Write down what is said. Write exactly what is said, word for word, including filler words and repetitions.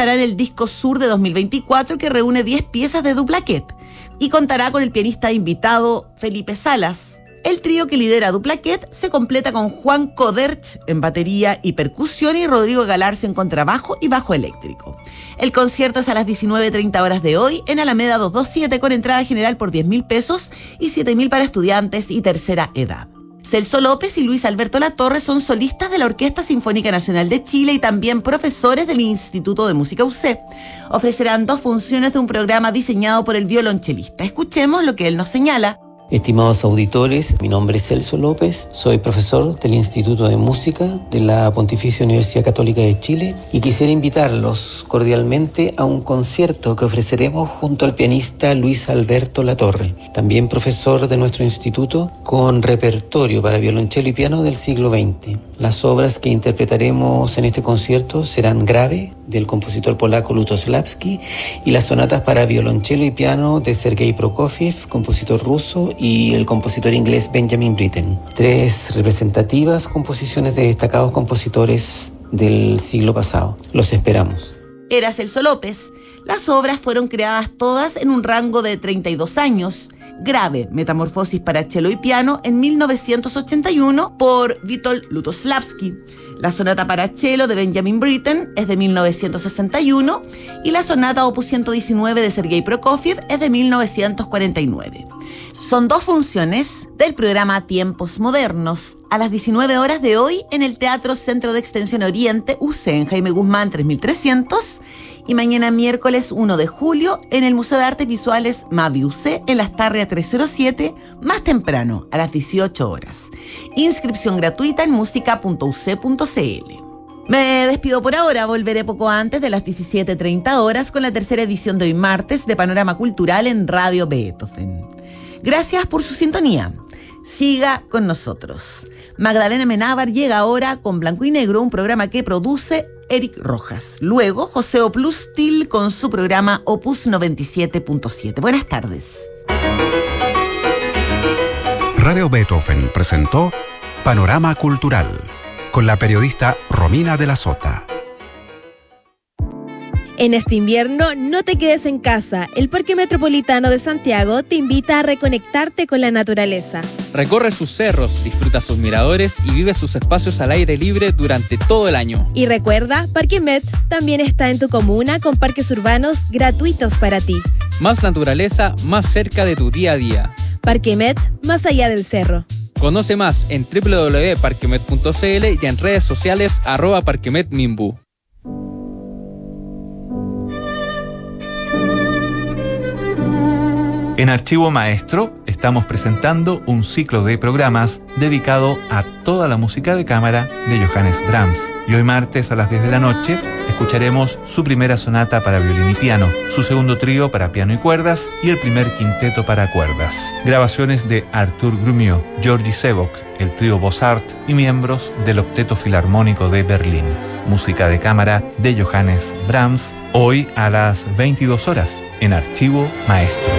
estará en el Disco Sur de dos mil veinticuatro, que reúne diez piezas de Duplaquet y contará con el pianista invitado Felipe Salas. El trío que lidera Duplaquet se completa con Juan Coderch en batería y percusión y Rodrigo Galarza en contrabajo y bajo eléctrico. El concierto es a las diecinueve treinta horas de hoy en Alameda doscientos veintisiete, con entrada general por diez mil pesos y siete mil para estudiantes y tercera edad. Celso López y Luis Alberto Latorre son solistas de la Orquesta Sinfónica Nacional de Chile y también profesores del Instituto de Música U C. Ofrecerán dos funciones de un programa diseñado por el violonchelista. Escuchemos lo que él nos señala. Estimados auditores, mi nombre es Celso López, soy profesor del Instituto de Música de la Pontificia Universidad Católica de Chile y quisiera invitarlos cordialmente a un concierto que ofreceremos junto al pianista Luis Alberto Latorre, también profesor de nuestro instituto, con repertorio para violonchelo y piano del siglo veinte. Las obras que interpretaremos en este concierto serán Grave, del compositor polaco Lutosławski, y las sonatas para violonchelo y piano de Sergei Prokofiev, compositor ruso, y el compositor inglés Benjamin Britten. Tres representativas composiciones de destacados compositores del siglo pasado. Los esperamos. Era Celso López. Las obras fueron creadas todas en un rango de treinta y dos años. Grave, Metamorfosis para cello y piano, en mil novecientos ochenta y uno por Witold Lutosławski. La sonata para cello de Benjamin Britten es de mil novecientos sesenta y uno y la sonata opus ciento diecinueve de Sergei Prokofiev es de mil novecientos cuarenta y nueve. Son dos funciones del programa Tiempos Modernos, a las diecinueve horas de hoy en el Teatro Centro de Extensión Oriente, U C, en Jaime Guzmán tres mil trescientos, y mañana miércoles uno de julio en el Museo de Artes Visuales Mavi U C, en Lastarria trescientos cero siete, más temprano, a las dieciocho horas. Inscripción gratuita en música punto u c punto c l. Me despido por ahora, volveré poco antes de las diecisiete treinta horas con la tercera edición de hoy martes de Panorama Cultural en Radio Beethoven. Gracias por su sintonía. Siga con nosotros. Magdalena Menábar llega ahora con Blanco y Negro, un programa que produce Eric Rojas. Luego, José Oplustil con su programa Opus noventa y siete punto siete. Buenas tardes. Radio Beethoven presentó Panorama Cultural con la periodista Romina de la Sota. En este invierno, no te quedes en casa. El Parque Metropolitano de Santiago te invita a reconectarte con la naturaleza. Recorre sus cerros, disfruta sus miradores y vive sus espacios al aire libre durante todo el año. Y recuerda, Parque Met también está en tu comuna con parques urbanos gratuitos para ti. Más naturaleza, más cerca de tu día a día. Parque Met, más allá del cerro. Conoce más en doble u doble u doble u punto parquemet punto c l y en redes sociales arroba parquemetmimbu. En Archivo Maestro estamos presentando un ciclo de programas dedicado a toda la música de cámara de Johannes Brahms. Y hoy martes a las diez de la noche escucharemos su primera sonata para violín y piano, su segundo trío para piano y cuerdas y el primer quinteto para cuerdas. Grabaciones de Artur Grumio, Georgi Sebok, el trío Bossart y miembros del Octeto Filarmónico de Berlín. Música de cámara de Johannes Brahms, hoy a las veintidós horas en Archivo Maestro.